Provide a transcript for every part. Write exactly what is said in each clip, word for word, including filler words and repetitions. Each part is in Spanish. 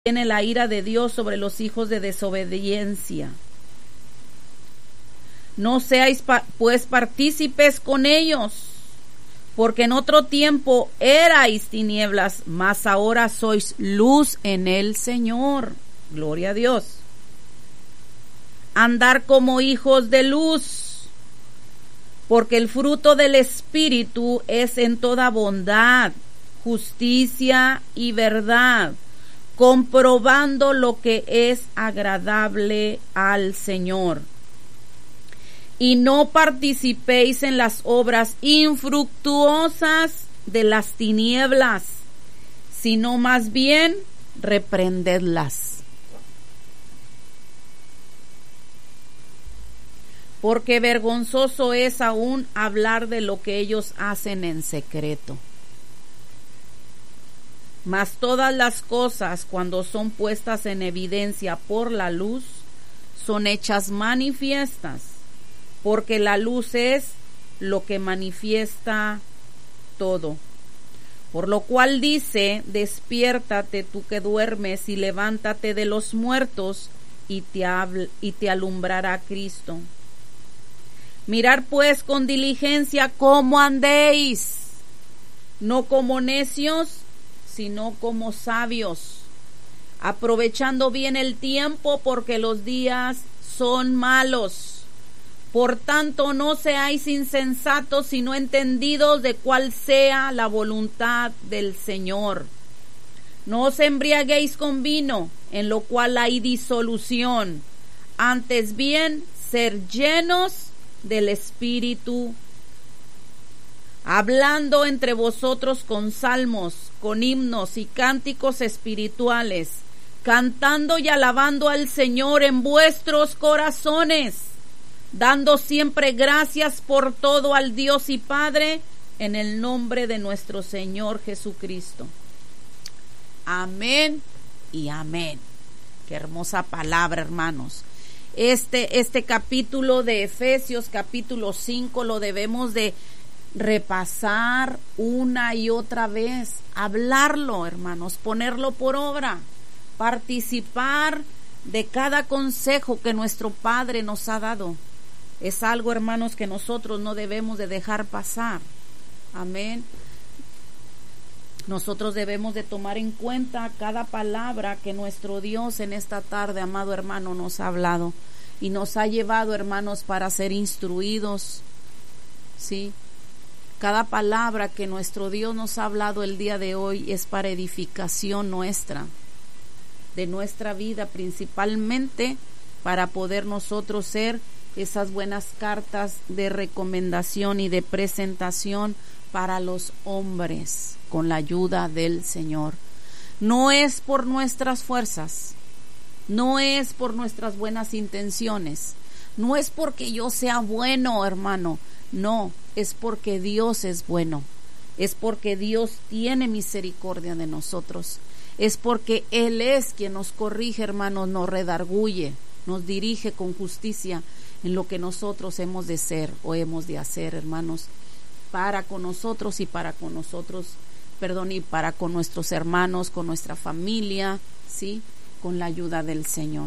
viene la ira de Dios sobre los hijos de desobediencia. No seáis pa- pues partícipes con ellos, porque en otro tiempo erais tinieblas, mas ahora sois luz en el Señor. Gloria a Dios. Andar como hijos de luz, porque el fruto del Espíritu es en toda bondad, justicia y verdad, comprobando lo que es agradable al Señor. Y no participéis en las obras infructuosas de las tinieblas, sino más bien reprendedlas. Porque vergonzoso es aún hablar de lo que ellos hacen en secreto. Mas todas las cosas, cuando son puestas en evidencia por la luz, son hechas manifiestas, porque la luz es lo que manifiesta todo. Por lo cual dice: despiértate tú que duermes, y levántate de los muertos, y te, habl- y te alumbrará Cristo. Mirar pues con diligencia cómo andéis, no como necios, sino como sabios, aprovechando bien el tiempo, porque los días son malos. Por tanto, no seáis insensatos, sino entendidos de cuál sea la voluntad del Señor. No os embriaguéis con vino, en lo cual hay disolución, antes bien ser llenos del Espíritu, hablando entre vosotros con salmos, con himnos y cánticos espirituales, cantando y alabando al Señor en vuestros corazones, dando siempre gracias por todo al Dios y Padre, en el nombre de nuestro Señor Jesucristo. Amén y amén. Qué hermosa palabra, hermanos. Este, este capítulo de Efesios, capítulo cinco, lo debemos de repasar una y otra vez, hablarlo, hermanos, ponerlo por obra, participar de cada consejo que nuestro Padre nos ha dado. Es algo, hermanos, que nosotros no debemos de dejar pasar. Amén. Nosotros debemos de tomar en cuenta cada palabra que nuestro Dios en esta tarde, amado hermano, nos ha hablado y nos ha llevado, hermanos, para ser instruidos, ¿sí? Cada palabra que nuestro Dios nos ha hablado el día de hoy es para edificación nuestra, de nuestra vida, principalmente para poder nosotros ser esas buenas cartas de recomendación y de presentación para los hombres, con la ayuda del Señor. No es por nuestras fuerzas, no es por nuestras buenas intenciones, no es porque yo sea bueno, hermano, no, es porque Dios es bueno, es porque Dios tiene misericordia de nosotros, es porque Él es quien nos corrige, hermanos, nos redarguye, nos dirige con justicia en lo que nosotros hemos de ser o hemos de hacer, hermanos, para con nosotros y para con nosotros, perdón, y para con nuestros hermanos, con nuestra familia, ¿sí? Con la ayuda del Señor.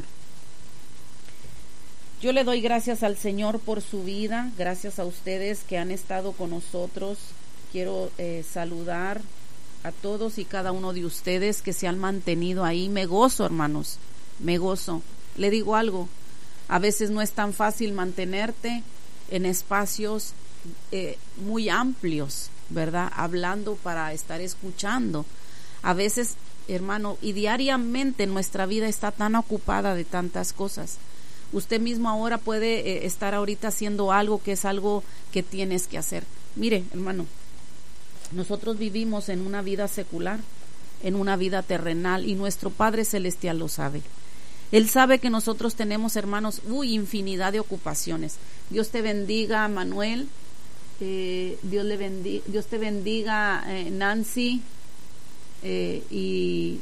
Yo le doy gracias al Señor por su vida, gracias a ustedes que han estado con nosotros. Quiero eh, saludar a todos y cada uno de ustedes que se han mantenido ahí. Me gozo, hermanos, me gozo. Le digo algo, a veces no es tan fácil mantenerte en espacios eh, muy amplios, ¿verdad? Hablando para estar escuchando. A veces, hermano, y diariamente nuestra vida está tan ocupada de tantas cosas. Usted mismo ahora puede eh, estar ahorita haciendo algo que es algo que tienes que hacer. Mire, hermano, nosotros vivimos en una vida secular, en una vida terrenal, y nuestro Padre Celestial lo sabe. Él sabe que nosotros tenemos, hermanos, uy, infinidad de ocupaciones. Dios te bendiga, Manuel. Eh, Dios le bendiga, Dios te bendiga, eh, Nancy, eh, y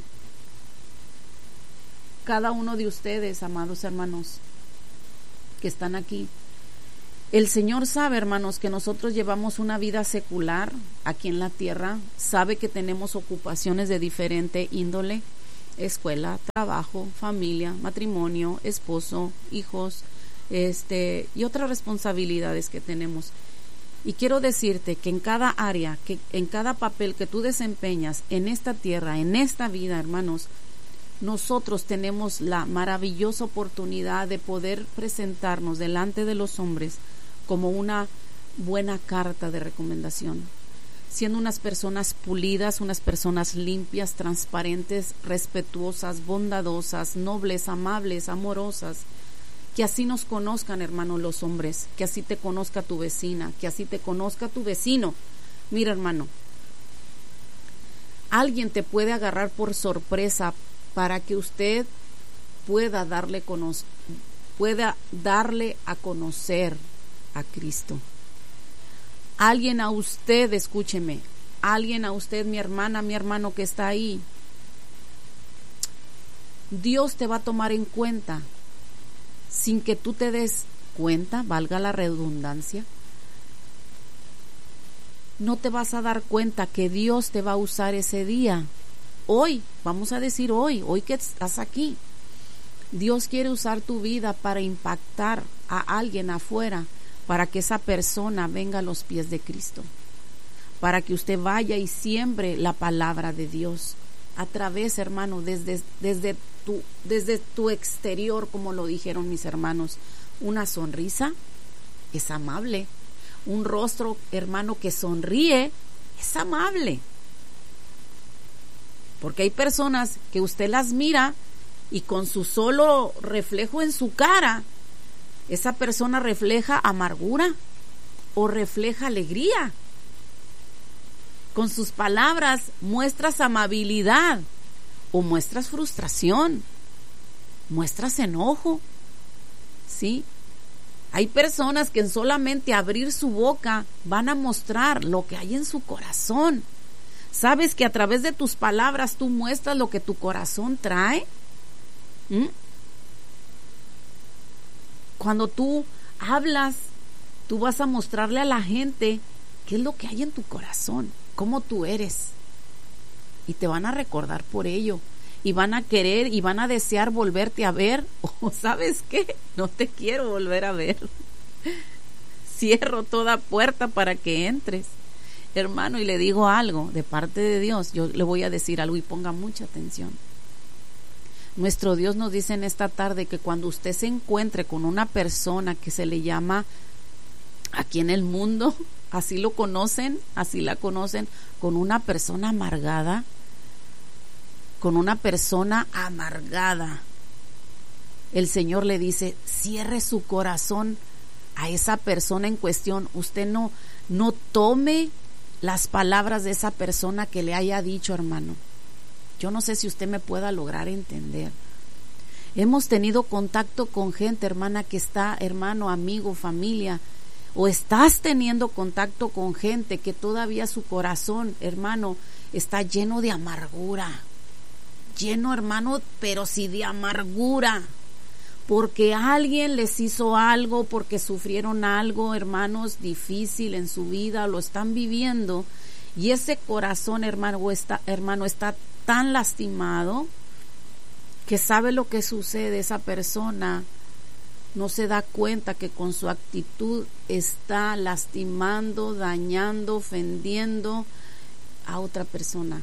cada uno de ustedes, amados hermanos, que están aquí. El Señor sabe, hermanos, que nosotros llevamos una vida secular aquí en la tierra, sabe que tenemos ocupaciones de diferente índole, escuela, trabajo, familia, matrimonio, esposo, hijos, este, y otras responsabilidades que tenemos. Y quiero decirte que en cada área, que en cada papel que tú desempeñas en esta tierra, en esta vida, hermanos, nosotros tenemos la maravillosa oportunidad de poder presentarnos delante de los hombres como una buena carta de recomendación, siendo unas personas pulidas, unas personas limpias, transparentes, respetuosas, bondadosas, nobles, amables, amorosas. Que así nos conozcan, hermanos, los hombres, que así te conozca tu vecina, que así te conozca tu vecino. Mira, hermano, alguien te puede agarrar por sorpresa para que usted pueda darle, cono- pueda darle a conocer a Cristo. Alguien a usted, escúcheme, alguien a usted, mi hermana, mi hermano que está ahí, Dios te va a tomar en cuenta sin que tú te des cuenta, valga la redundancia. No te vas a dar cuenta que Dios te va a usar ese día. Hoy, vamos a decir hoy, hoy que estás aquí. Dios quiere usar tu vida para impactar a alguien afuera, para que esa persona venga a los pies de Cristo, para que usted vaya y siembre la palabra de Dios a través, hermano, desde, desde tu, desde tu exterior, como lo dijeron mis hermanos. Una sonrisa es amable. Un rostro, hermano, que sonríe es amable. Porque hay personas que usted las mira y con su solo reflejo en su cara, esa persona refleja amargura o refleja alegría. Con sus palabras muestras amabilidad o muestras frustración, muestras enojo, ¿sí? Hay personas que en solamente abrir su boca van a mostrar lo que hay en su corazón. ¿Sabes que a través de tus palabras tú muestras lo que tu corazón trae? ¿Mm? Cuando tú hablas, tú vas a mostrarle a la gente qué es lo que hay en tu corazón, cómo tú eres. Y te van a recordar por ello. Y van a querer y van a desear volverte a ver. O ¿sabes qué? No te quiero volver a ver. Cierro toda puerta para que entres. Hermano, y le digo algo de parte de Dios. Yo le voy a decir algo y ponga mucha atención. Nuestro Dios nos dice en esta tarde que cuando usted se encuentre con una persona que se le llama aquí en el mundo, así lo conocen, así la conocen, con una persona amargada, con una persona amargada, el Señor le dice, cierre su corazón a esa persona en cuestión. Usted no, no tome las palabras de esa persona que le haya dicho, hermano. Yo no sé si usted me pueda lograr entender. Hemos tenido contacto con gente, hermana, que está, hermano, amigo, familia, o estás teniendo contacto con gente que todavía su corazón, hermano, está lleno de amargura. Lleno, hermano, pero sí de amargura. Porque alguien les hizo algo, porque sufrieron algo, hermanos, difícil en su vida, lo están viviendo. Y ese corazón, hermano, está, hermano, está tan lastimado que sabe lo que sucede. Esa persona no se da cuenta que con su actitud está lastimando, dañando, ofendiendo a otra persona.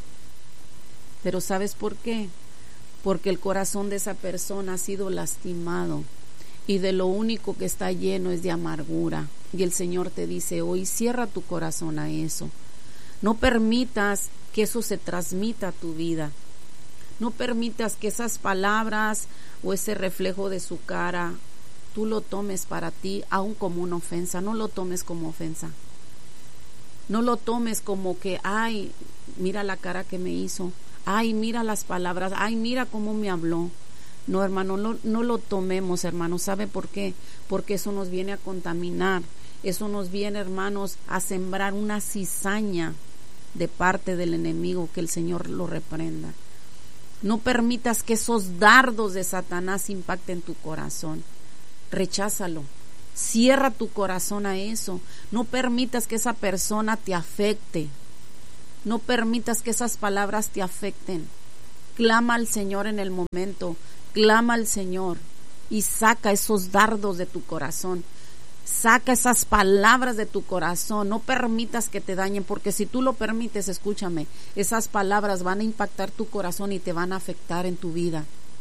Pero ¿sabes por qué? Porque el corazón de esa persona ha sido lastimado y de lo único que está lleno es de amargura. Y el Señor te dice hoy, cierra tu corazón a eso. No permitas que eso se transmita a tu vida. No permitas que esas palabras o ese reflejo de su cara tú lo tomes para ti aún como una ofensa. No lo tomes como ofensa. No lo tomes como que, ay, mira la cara que me hizo. Ay, mira las palabras. Ay, mira cómo me habló. No, hermano, no, no lo tomemos, hermano. ¿Sabe por qué? Porque eso nos viene a contaminar. Eso nos viene, hermanos, a sembrar una cizaña de parte del enemigo, que el Señor lo reprenda. No permitas que esos dardos de Satanás impacten tu corazón. Recházalo. Cierra tu corazón a eso. No permitas que esa persona te afecte. No permitas que esas palabras te afecten. Clama al Señor en el momento, clama al Señor y saca esos dardos de tu corazón. Saca esas palabras de tu corazón, no permitas que te dañen, porque si tú lo permites, escúchame, esas palabras van a impactar tu corazón y te van a afectar en tu vida.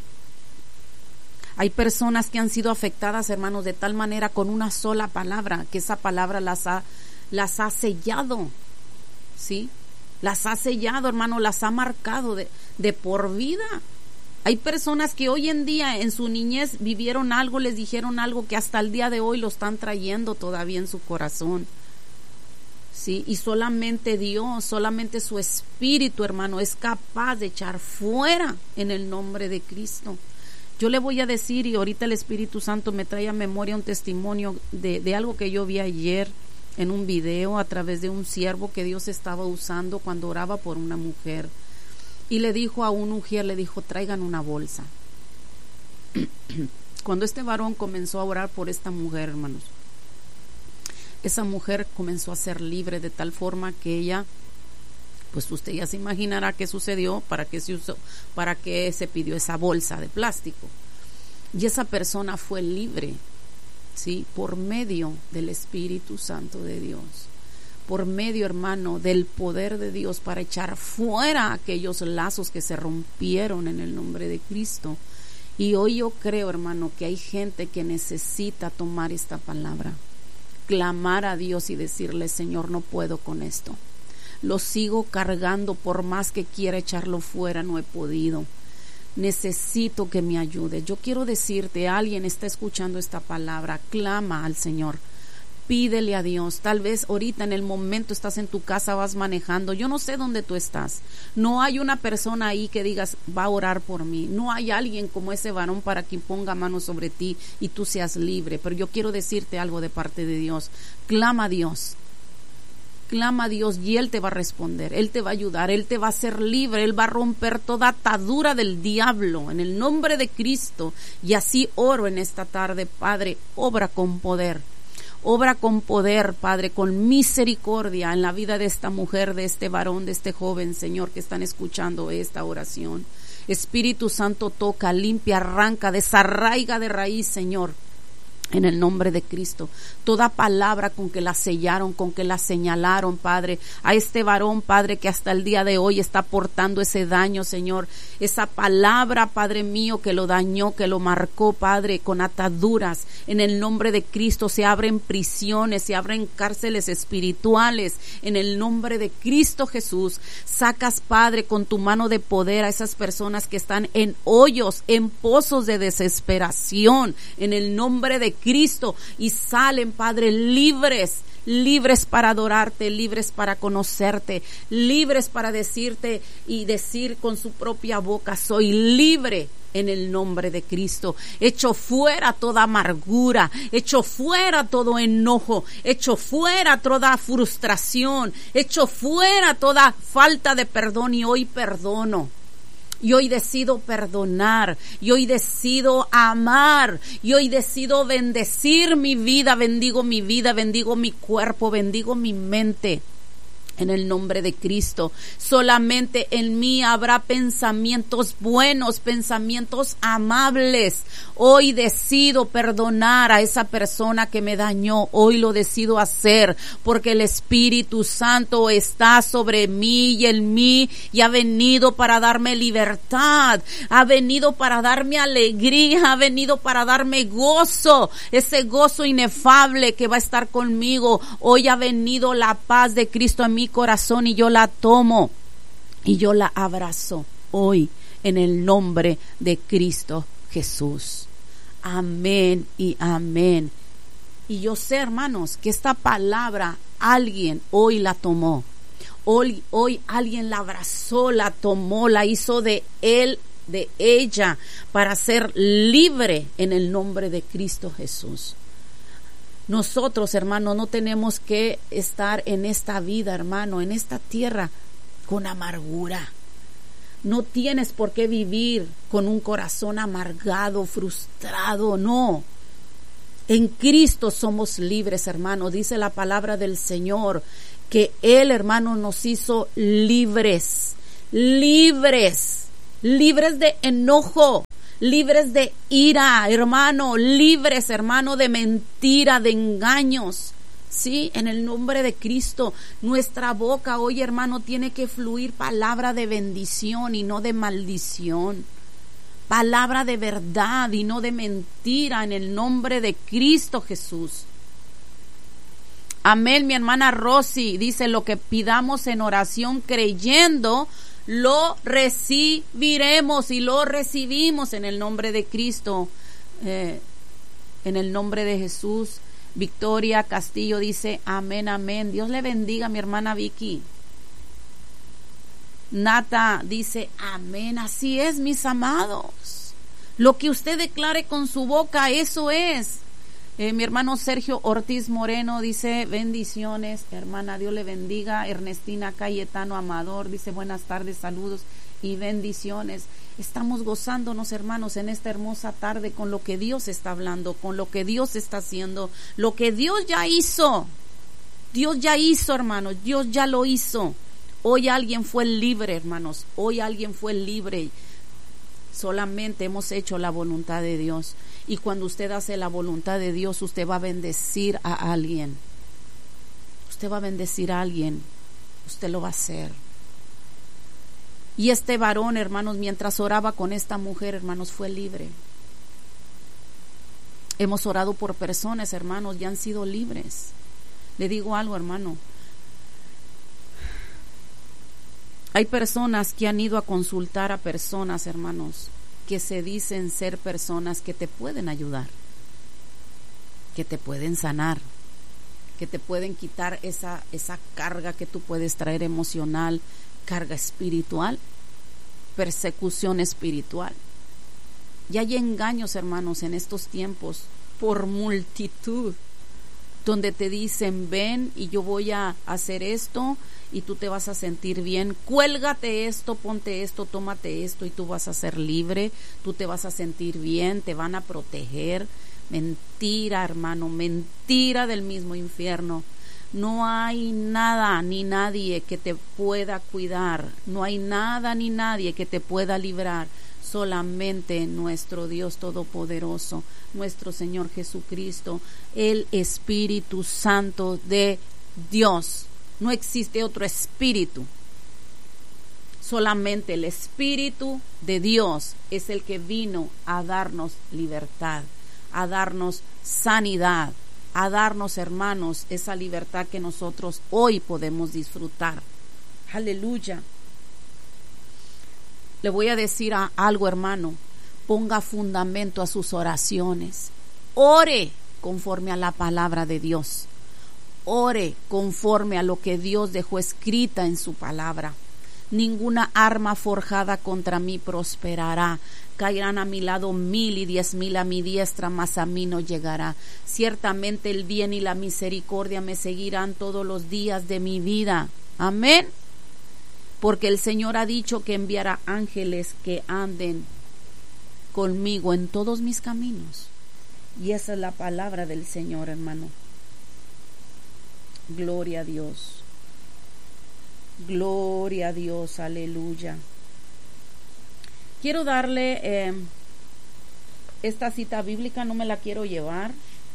Hay personas que han sido afectadas, hermanos, de tal manera con una sola palabra, que esa palabra las ha, las ha sellado, ¿sí? Las ha sellado, hermano, las ha marcado de, de por vida. Hay personas que hoy en día en su niñez vivieron algo, les dijeron algo que hasta el día de hoy lo están trayendo todavía en su corazón. Sí, y solamente Dios, solamente su Espíritu, hermano, es capaz de echar fuera en el nombre de Cristo. Yo le voy a decir, y ahorita el Espíritu Santo me trae a memoria un testimonio de, de algo que yo vi ayer en un video a través de un siervo que Dios estaba usando cuando oraba por una mujer. Y le dijo a una mujer, le dijo, traigan una bolsa. Cuando este varón comenzó a orar por esta mujer, hermanos, esa mujer comenzó a ser libre de tal forma que ella, pues usted ya se imaginará qué sucedió, para qué se usó, para qué se pidió esa bolsa de plástico. Y esa persona fue libre, ¿sí? Por medio del Espíritu Santo de Dios. Por medio, hermano, del poder de Dios para echar fuera aquellos lazos que se rompieron en el nombre de Cristo. Y hoy yo creo, hermano, que hay gente que necesita tomar esta palabra, clamar a Dios y decirle, Señor, no puedo con esto. Lo sigo cargando, por más que quiera echarlo fuera, no he podido. Necesito que me ayude. Yo quiero decirte, alguien está escuchando esta palabra, clama al Señor. Pídele a Dios. Tal vez ahorita en el momento estás en tu casa, vas manejando, yo no sé dónde tú estás, no hay una persona ahí que digas va a orar por mí, no hay alguien como ese varón para que ponga manos sobre ti y tú seas libre, pero yo quiero decirte algo de parte de Dios. Clama a Dios, clama a Dios y Él te va a responder, Él te va a ayudar, Él te va a hacer libre, Él va a romper toda atadura del diablo en el nombre de Cristo. Y así oro en esta tarde, Padre, obra con poder. Obra con poder, Padre, con misericordia en la vida de esta mujer, de este varón, de este joven, Señor, que están escuchando esta oración. Espíritu Santo, toca, limpia, arranca, desarraiga de raíz, Señor, en el nombre de Cristo. Toda palabra con que la sellaron, con que la señalaron, Padre, a este varón, Padre, que hasta el día de hoy está portando ese daño, Señor. Esa palabra, Padre mío, que lo dañó, que lo marcó, Padre, con ataduras. En el nombre de Cristo se abren prisiones, se abren cárceles espirituales. En el nombre de Cristo Jesús, sacas, Padre, con tu mano de poder a esas personas que están en hoyos, en pozos de desesperación. En el nombre de Cristo, y salen, Padre, libres, libres para adorarte, libres para conocerte, libres para decirte y decir con su propia boca, soy libre en el nombre de Cristo. Echo fuera toda amargura, echo fuera todo enojo, echo fuera toda frustración, echo fuera toda falta de perdón, y hoy perdono. Y hoy decido perdonar, y hoy decido amar, y hoy decido bendecir mi vida, bendigo mi vida, bendigo mi cuerpo, bendigo mi mente. En el nombre de Cristo, solamente en mí habrá pensamientos buenos, pensamientos amables. Hoy decido perdonar a esa persona que me dañó. Hoy lo decido hacer porque el Espíritu Santo está sobre mí y en mí, y ha venido para darme libertad, ha venido para darme alegría, ha venido para darme gozo, ese gozo inefable que va a estar conmigo. Hoy ha venido la paz de Cristo a mi corazón, y yo la tomo y yo la abrazo hoy en el nombre de Cristo Jesús. Amén y amén. Y yo sé, hermanos, que esta palabra alguien hoy la tomó, hoy, hoy alguien la abrazó, la tomó, la hizo de él, de ella, para ser libre en el nombre de Cristo Jesús. Nosotros, hermano, no tenemos que estar en esta vida, hermano, en esta tierra con amargura. No tienes por qué vivir con un corazón amargado, frustrado, no. En Cristo somos libres, hermano. Dice la palabra del Señor que Él, hermano, nos hizo libres, libres. libres de enojo, libres de ira, hermano, libres, hermano, de mentira, de engaños. Sí, en el nombre de Cristo, nuestra boca hoy, hermano, tiene que fluir palabra de bendición y no de maldición. Palabra de verdad y no de mentira, en el nombre de Cristo Jesús. Amén, mi hermana Rosy dice: lo que pidamos en oración creyendo, lo recibiremos, y lo recibimos en el nombre de Cristo, eh, en el nombre de Jesús. Victoria Castillo dice: amén, amén. Dios le bendiga, mi hermana Vicky. Nata dice: amén, así es, mis amados. Lo que usted declare con su boca, eso es. Eh, mi hermano Sergio Ortiz Moreno dice: bendiciones, hermana, Dios le bendiga. Ernestina Cayetano Amador dice: buenas tardes, saludos y bendiciones. Estamos gozándonos, hermanos, en esta hermosa tarde con lo que Dios está hablando, con lo que Dios está haciendo, lo que Dios ya hizo. Dios ya hizo, hermanos, Dios ya lo hizo. Hoy alguien fue libre, hermanos, hoy alguien fue libre. Solamente hemos hecho la voluntad de Dios. Y cuando usted hace la voluntad de Dios, usted va a bendecir a alguien. Usted va a bendecir a alguien. Usted lo va a hacer. Y este varón, hermanos, mientras oraba con esta mujer, hermanos, fue libre. Hemos orado por personas, hermanos, ya han sido libres. Le digo algo, hermano. Hay personas que han ido a consultar a personas, hermanos, que se dicen ser personas que te pueden ayudar, que te pueden sanar, que te pueden quitar esa, esa carga que tú puedes traer emocional, carga espiritual, persecución espiritual. Y hay engaños, hermanos, en estos tiempos por multitud, donde te dicen: ven y yo voy a hacer esto y tú te vas a sentir bien, cuélgate esto, ponte esto, tómate esto y tú vas a ser libre, tú te vas a sentir bien, te van a proteger. Mentira, hermano, mentira del mismo infierno. No hay nada ni nadie que te pueda cuidar, no hay nada ni nadie que te pueda librar. Solamente nuestro Dios Todopoderoso, nuestro Señor Jesucristo, el Espíritu Santo de Dios. No existe otro espíritu. Solamente el Espíritu de Dios es el que vino a darnos libertad, a darnos sanidad, a darnos, hermanos, esa libertad que nosotros hoy podemos disfrutar. Aleluya. Le voy a decir a algo, hermano: ponga fundamento a sus oraciones. Ore conforme a la palabra de Dios. Ore conforme a lo que Dios dejó escrita en su palabra. Ninguna arma forjada contra mí prosperará. Caerán a mi lado mil y diez mil a mi diestra, mas a mí no llegará. Ciertamente el bien y la misericordia me seguirán todos los días de mi vida. Amén. Porque el Señor ha dicho que enviará ángeles que anden conmigo en todos mis caminos. Y esa es la palabra del Señor, hermano. Gloria a Dios. Gloria a Dios, aleluya. Quiero darle eh, esta cita bíblica, no me la quiero llevar.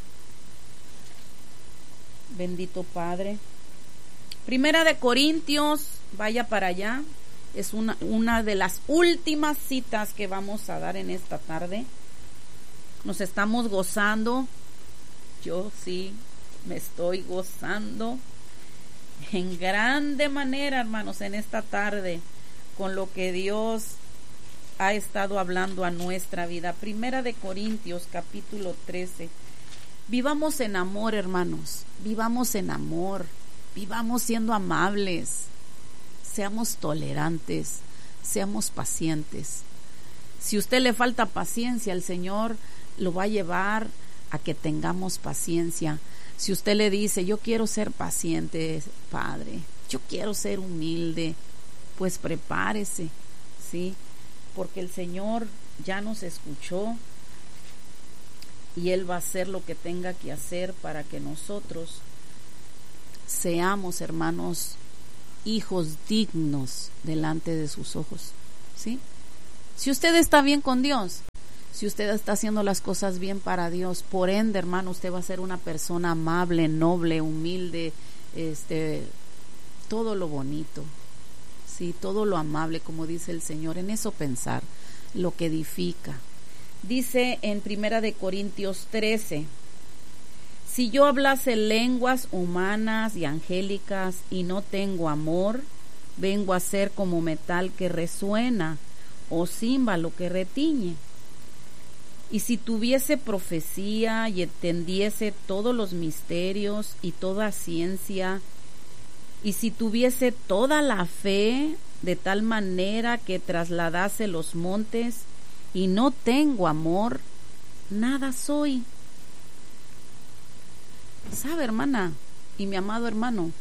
Bendito Padre. Primera de Corintios, vaya para allá. Es una, una de las últimas citas que vamos a dar en esta tarde. Nos estamos gozando. Yo sí me estoy gozando en grande manera, hermanos, en esta tarde, con lo que Dios ha estado hablando a nuestra vida. Primera de Corintios, capítulo trece. Vivamos en amor, hermanos. Vivamos en amor. Vivamos siendo amables. Seamos tolerantes. Seamos pacientes. Si a usted le falta paciencia, el Señor lo va a llevar a que tengamos paciencia. Si usted le dice: yo quiero ser paciente, Padre, yo quiero ser humilde, pues prepárese, ¿sí? Porque el Señor ya nos escuchó y Él va a hacer lo que tenga que hacer para que nosotros seamos, hermanos, hijos dignos delante de sus ojos, ¿sí? Si usted está bien con Dios, si usted está haciendo las cosas bien para Dios, por ende, hermano, usted va a ser una persona amable, noble, humilde, este, todo lo bonito, sí, todo lo amable, como dice el Señor, en eso pensar, lo que edifica. Dice en Primera de Corintios trece, si yo hablase lenguas humanas y angélicas y no tengo amor, vengo a ser como metal que resuena o címbalo que retiñe. Y si tuviese profecía y entendiese todos los misterios y toda ciencia, y si tuviese toda la fe de tal manera que trasladase los montes, y no tengo amor, nada soy. ¿Sabe, hermana y mi amado hermano?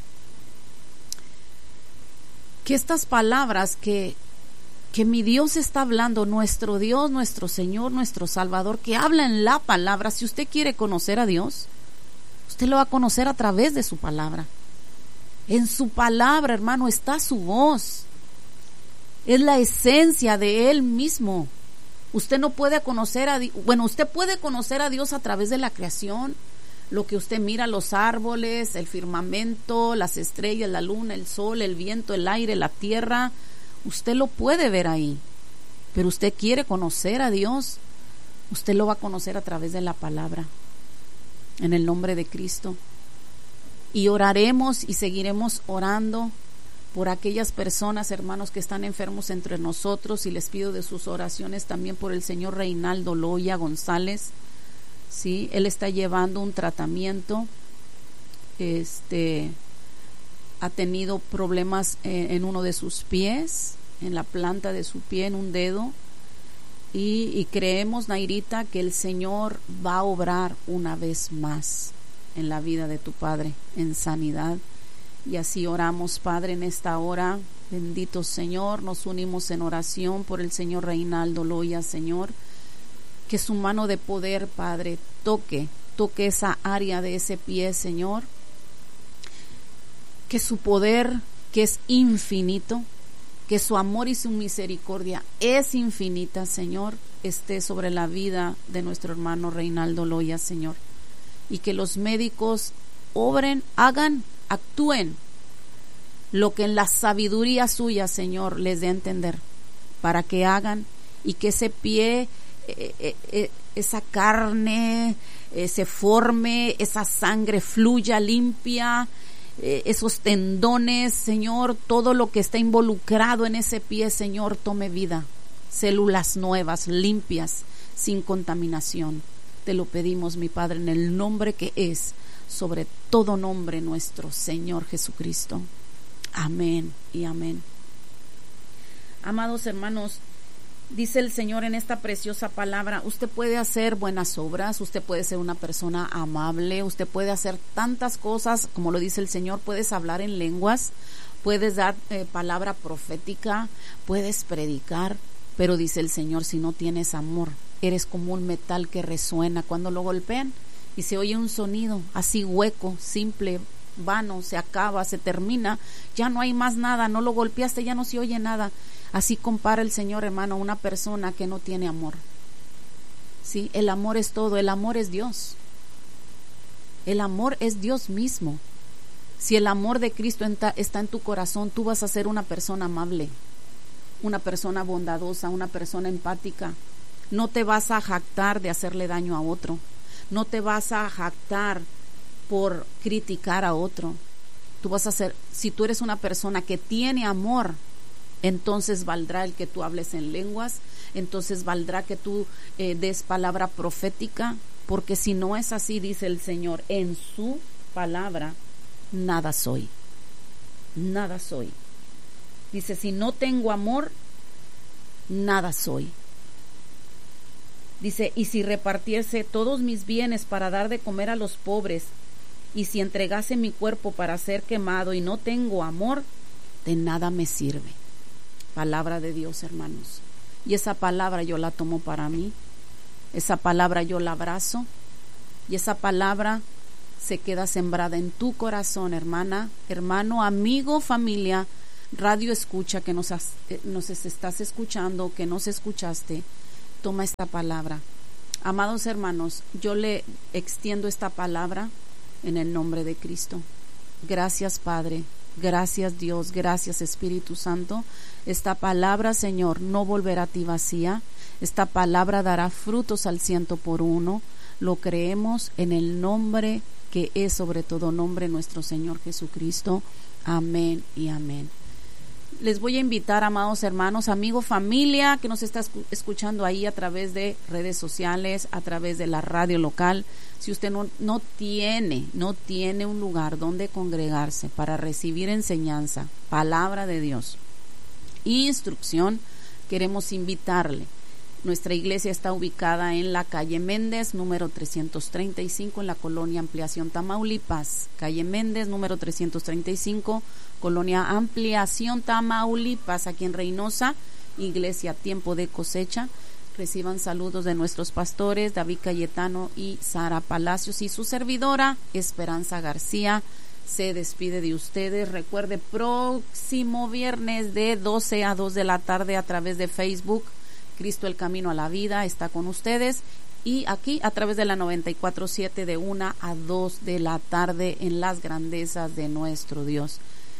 Que estas palabras que que mi Dios está hablando, nuestro Dios, nuestro Señor, nuestro Salvador, que habla en la palabra. Si usted quiere conocer a Dios, usted lo va a conocer a través de su palabra. En su palabra, hermano, está su voz. Es la esencia de Él mismo. Usted no puede conocer a Dios, bueno, usted puede conocer a Dios a través de la creación, lo que usted mira, los árboles, el firmamento, las estrellas, la luna, el sol, el viento, el aire, la tierra. Usted lo puede ver ahí, pero usted quiere conocer a Dios, usted lo va a conocer a través de la palabra, en el nombre de Cristo. Y oraremos y seguiremos orando por aquellas personas, hermanos, que están enfermos entre nosotros, y les pido de sus oraciones también por el señor Reinaldo Loya González. Sí, él está llevando un tratamiento, este... ha tenido problemas en, en uno de sus pies, en la planta de su pie, en un dedo, y, y creemos, Nairita, que el Señor va a obrar una vez más en la vida de tu padre, en sanidad. Y así oramos, Padre, en esta hora. Bendito Señor, nos unimos en oración por el señor Reinaldo Loya, Señor, que su mano de poder, Padre, toque, toque esa área de ese pie, Señor, que su poder, que es infinito, que su amor y su misericordia es infinita, Señor, esté sobre la vida de nuestro hermano Reinaldo Loya, Señor, y que los médicos obren, hagan, actúen lo que en la sabiduría suya, Señor, les dé a entender, para que hagan, y que ese pie, eh, eh, esa carne, eh, se forme, esa sangre fluya limpia, Eh, esos tendones, Señor, todo lo que está involucrado en ese pie, Señor, tome vida, células nuevas, limpias, sin contaminación. Te lo pedimos, mi Padre, en el nombre que es sobre todo nombre, nuestro Señor Jesucristo. Amén y amén. Amados hermanos, dice el Señor en esta preciosa palabra, usted puede hacer buenas obras, usted puede ser una persona amable, usted puede hacer tantas cosas, como lo dice el Señor, puedes hablar en lenguas, puedes dar eh, palabra profética, puedes predicar, pero dice el Señor, si no tienes amor, eres como un metal que resuena cuando lo golpean y se oye un sonido así hueco, simple, vano, se acaba, se termina, ya no hay más nada, no lo golpeaste, ya no se oye nada. Así compara el Señor, hermano, a una persona que no tiene amor. Sí, el amor es todo, el amor es Dios. El amor es Dios mismo. Si el amor de Cristo está en tu corazón, tú vas a ser una persona amable, una persona bondadosa, una persona empática. No te vas a jactar de hacerle daño a otro. No te vas a jactar por criticar a otro. Tú vas a ser, si tú eres una persona que tiene amor, entonces valdrá el que tú hables en lenguas, entonces valdrá que tú eh, des palabra profética, porque si no es así, dice el Señor, en su palabra, nada soy, nada soy. Dice, si no tengo amor, nada soy. Dice, y si repartiese todos mis bienes para dar de comer a los pobres, y si entregase mi cuerpo para ser quemado y no tengo amor, de nada me sirve. Palabra de Dios, hermanos. Y esa palabra yo la tomo para mí, esa palabra yo la abrazo, y esa palabra se queda sembrada en tu corazón, hermana, hermano, amigo, familia, radio escucha que nos, has, nos estás escuchando, que nos escuchaste, toma esta palabra. Amados hermanos, yo le extiendo esta palabra en el nombre de Cristo. Gracias, Padre. Gracias, Dios. Gracias, Espíritu Santo. Esta palabra, Señor, no volverá a ti vacía. Esta palabra dará frutos al ciento por uno. Lo creemos en el nombre que es sobre todo nombre, nuestro Señor Jesucristo. Amén y amén. Les voy a invitar, amados hermanos, amigos, familia que nos está escuchando ahí a través de redes sociales, a través de la radio local. Si usted no, no tiene, no tiene un lugar donde congregarse para recibir enseñanza, palabra de Dios, instrucción, queremos invitarle. Nuestra iglesia está ubicada en la calle Méndez, número trescientos treinta y cinco, en la colonia Ampliación, Tamaulipas. Calle Méndez, número trescientos treinta y cinco, colonia Ampliación, Tamaulipas, aquí en Reynosa. Iglesia Tiempo de Cosecha. Reciban saludos de nuestros pastores, David Cayetano y Sara Palacios, y su servidora, Esperanza García, se despide de ustedes. Recuerde, próximo viernes de doce a dos de la tarde a través de Facebook, Cristo el Camino a la Vida está con ustedes, y aquí a través de la noventa y cuatro punto siete de una a dos de la tarde en las grandezas de nuestro Dios.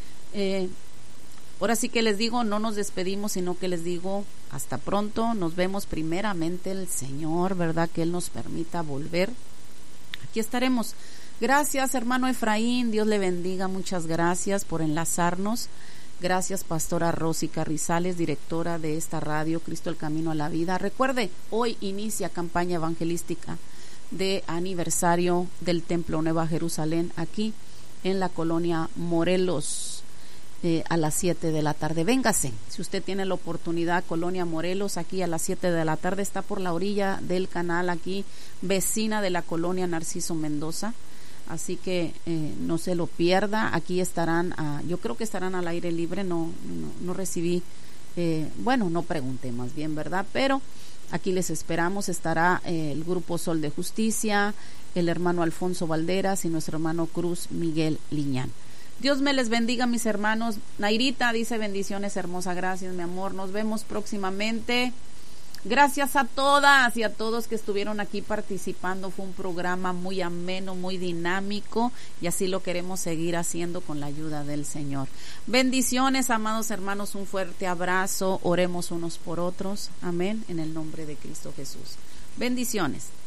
Eh, ahora sí que les digo, no nos despedimos, sino que les digo hasta pronto. Nos vemos primeramente el Señor, ¿verdad? Que Él nos permita volver. Aquí estaremos. Gracias, hermano Efraín, Dios le bendiga, muchas gracias por enlazarnos. Gracias, pastora Rosy Carrizales, directora de esta radio, Cristo el Camino a la Vida. Recuerde, hoy inicia campaña evangelística de aniversario del Templo Nueva Jerusalén, aquí en la colonia Morelos, eh, a las siete de la tarde. Véngase, si usted tiene la oportunidad, colonia Morelos, aquí a las siete de la tarde, está por la orilla del canal, aquí, vecina de la colonia Narciso Mendoza. Así que eh, no se lo pierda. Aquí estarán, uh, yo creo que estarán al aire libre. No, no, no recibí, eh, bueno, no pregunté más bien, ¿verdad? Pero aquí les esperamos. Estará eh, el grupo Sol de Justicia, el hermano Alfonso Valderas y nuestro hermano Cruz Miguel Liñán. Dios me les bendiga, mis hermanos. Nairita dice bendiciones, hermosa, gracias, mi amor. Nos vemos próximamente. Gracias a todas y a todos que estuvieron aquí participando. Fue un programa muy ameno, muy dinámico, y así lo queremos seguir haciendo con la ayuda del Señor. Bendiciones, amados hermanos, un fuerte abrazo. Oremos unos por otros. Amén, en el nombre de Cristo Jesús. Bendiciones.